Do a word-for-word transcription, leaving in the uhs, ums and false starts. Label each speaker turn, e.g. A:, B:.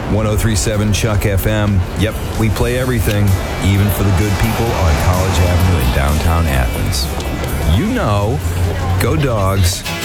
A: ten thirty-seven Chuck F M. Yep, we play everything, even for the good people on College Avenue in downtown Athens. You know, go Dogs.